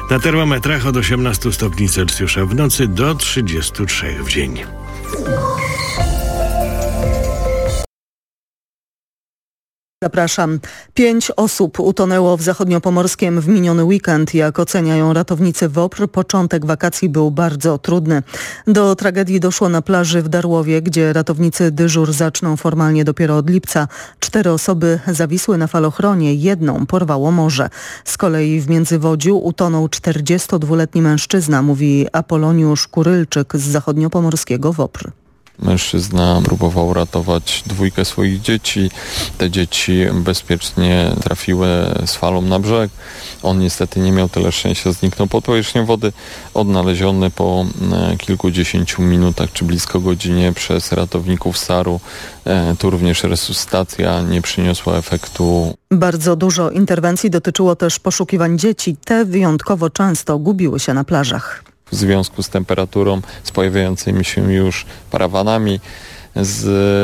Na termometrach od 18 stopni Celsjusza w nocy do 33 w dzień. Zapraszam. 5 osób utonęło w Zachodniopomorskiem w miniony weekend. Jak oceniają ratownicy WOPR, początek wakacji był bardzo trudny. Do tragedii doszło na plaży w Darłowie, gdzie ratownicy dyżur zaczną formalnie dopiero od lipca. 4 osoby zawisły na falochronie, 1 porwało morze. Z kolei w Międzywodziu utonął 42-letni mężczyzna, mówi Apoloniusz Kurylczyk z Zachodniopomorskiego WOPR. Mężczyzna próbował ratować 2 swoich dzieci. Te dzieci bezpiecznie trafiły z falą na brzeg. On niestety nie miał tyle szczęścia, zniknął pod powierzchnią wody. Odnaleziony po kilkudziesięciu minutach czy blisko godzinie przez ratowników SAR-u. Tu również resuscytacja nie przyniosła efektu. Bardzo dużo interwencji dotyczyło też poszukiwań dzieci. Te wyjątkowo często gubiły się na plażach. W związku z temperaturą, z pojawiającymi się już parawanami, z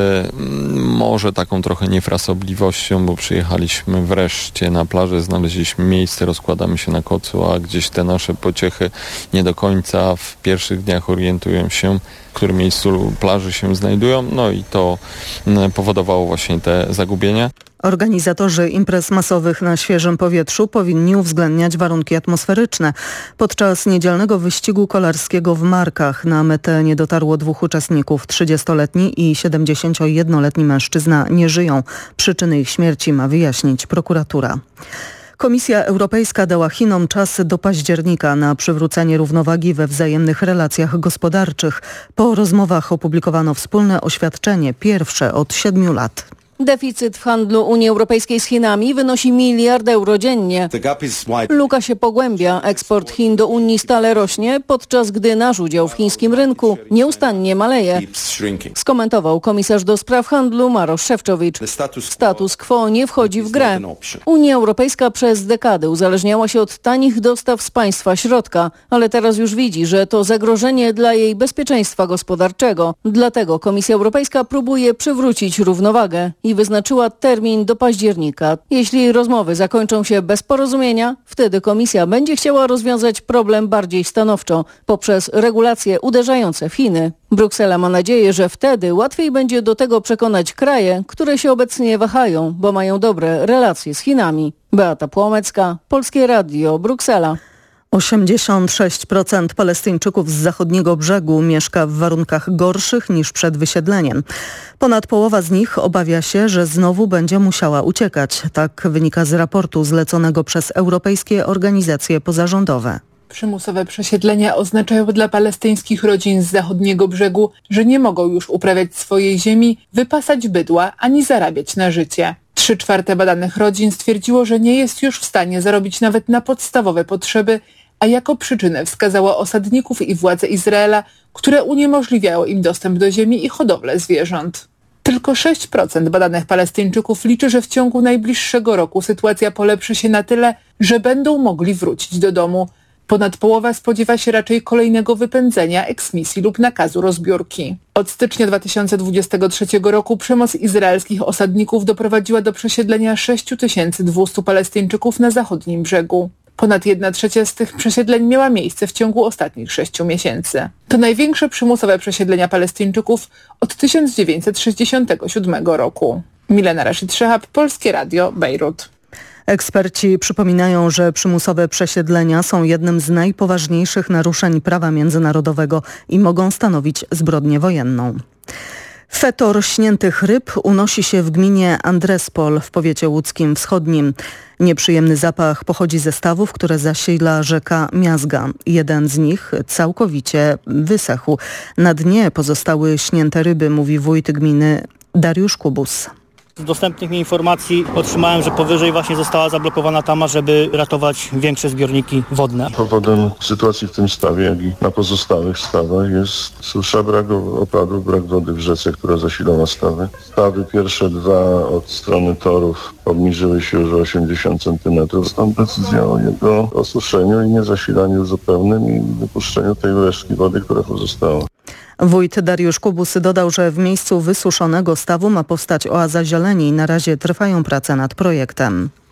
może taką trochę niefrasobliwością, bo przyjechaliśmy wreszcie na plażę, znaleźliśmy miejsce, rozkładamy się na kocu, a gdzieś te nasze pociechy nie do końca w pierwszych dniach orientują się, w którym miejscu plaży się znajdują, no i to powodowało właśnie te zagubienia. Organizatorzy imprez masowych na świeżym powietrzu powinni uwzględniać warunki atmosferyczne. Podczas niedzielnego wyścigu kolarskiego w Markach na metę nie dotarło 2 uczestników. 30-letni i 71-letni mężczyzna nie żyją. Przyczyny ich śmierci ma wyjaśnić prokuratura. Komisja Europejska dała Chinom czas do października na przywrócenie równowagi we wzajemnych relacjach gospodarczych. Po rozmowach opublikowano wspólne oświadczenie, pierwsze od 7 lat. Deficyt w handlu Unii Europejskiej z Chinami wynosi 1 miliard euro dziennie. Luka się pogłębia. Eksport Chin do Unii stale rośnie, podczas gdy nasz udział w chińskim rynku nieustannie maleje. Skomentował komisarz do spraw handlu Marosz Szefczowicz. Status quo nie wchodzi w grę. Unia Europejska przez dekady uzależniała się od tanich dostaw z państwa środka, ale teraz już widzi, że to zagrożenie dla jej bezpieczeństwa gospodarczego. Dlatego Komisja Europejska próbuje przywrócić równowagę i wyznaczyła termin do października. Jeśli rozmowy zakończą się bez porozumienia, wtedy Komisja będzie chciała rozwiązać problem bardziej stanowczo, poprzez regulacje uderzające w Chiny. Bruksela ma nadzieję, że wtedy łatwiej będzie do tego przekonać kraje, które się obecnie wahają, bo mają dobre relacje z Chinami. Beata Płomecka, Polskie Radio, Bruksela. 86% Palestyńczyków z zachodniego brzegu mieszka w warunkach gorszych niż przed wysiedleniem. Ponad połowa z nich obawia się, że znowu będzie musiała uciekać. Tak wynika z raportu zleconego przez europejskie organizacje pozarządowe. Przymusowe przesiedlenia oznaczają dla palestyńskich rodzin z zachodniego brzegu, że nie mogą już uprawiać swojej ziemi, wypasać bydła ani zarabiać na życie. 3/4 badanych rodzin stwierdziło, że nie jest już w stanie zarobić nawet na podstawowe potrzeby, a jako przyczynę wskazała osadników i władze Izraela, które uniemożliwiają im dostęp do ziemi i hodowlę zwierząt. Tylko 6% badanych Palestyńczyków liczy, że w ciągu najbliższego roku sytuacja polepszy się na tyle, że będą mogli wrócić do domu. Ponad połowa spodziewa się raczej kolejnego wypędzenia, eksmisji lub nakazu rozbiórki. Od stycznia 2023 roku przemoc izraelskich osadników doprowadziła do przesiedlenia 6200 Palestyńczyków na zachodnim brzegu. Ponad 1/3 z tych przesiedleń miała miejsce w ciągu ostatnich 6 miesięcy. To największe przymusowe przesiedlenia Palestyńczyków od 1967 roku. Milena Rashid-Szehab, Polskie Radio, Bejrut. Eksperci przypominają, że przymusowe przesiedlenia są jednym z najpoważniejszych naruszeń prawa międzynarodowego i mogą stanowić zbrodnię wojenną. Feto rośniętych ryb unosi się w gminie Andrespol w powiecie łódzkim wschodnim. Nieprzyjemny zapach pochodzi ze stawów, które zasila rzeka Miazga. Jeden z nich całkowicie wysechł. Na dnie pozostały śnięte ryby, mówi wójt gminy Dariusz Kubus. Z dostępnych mi informacji otrzymałem, że powyżej właśnie została zablokowana tama, żeby ratować większe zbiorniki wodne. Powodem sytuacji w tym stawie, jak i na pozostałych stawach jest susza, brak opadów, brak wody w rzece, która zasilała stawy. Stawy pierwsze 2 od strony torów obniżyły się już o 80 cm. Stąd decyzja o jego osuszeniu i niezasilaniu zupełnym i wypuszczeniu tej resztki wody, która pozostała. Wójt Dariusz Kubus dodał, że w miejscu wysuszonego stawu ma powstać oaza zieleni. Na razie trwają prace nad projektem.